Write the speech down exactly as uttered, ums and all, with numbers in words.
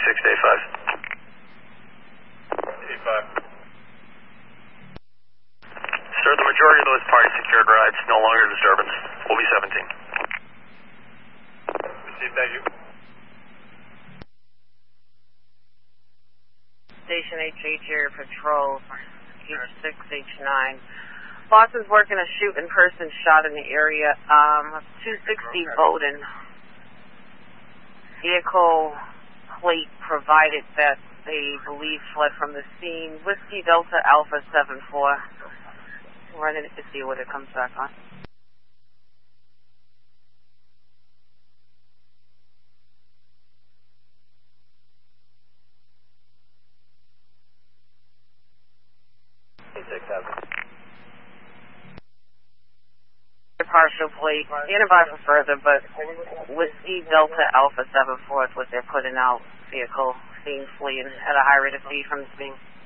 six to eight five. eight five. Sir, the majority of those party secured rides, no longer disturbance. We'll be seventeen. Received, thank you. Station H H Area Patrol, H six, H nine. Boston's working a shoot in person shot in the area. Um, two sixty Bowden. Vehicle plate provided that they believe fled from the scene. Whiskey Delta Alpha seven four. Running it to see what it comes back on. Partial plate, standby for further, but Whiskey Delta Alpha seven four is what they're putting out. Vehicle seen fleeing at a high rate of speed from the scene.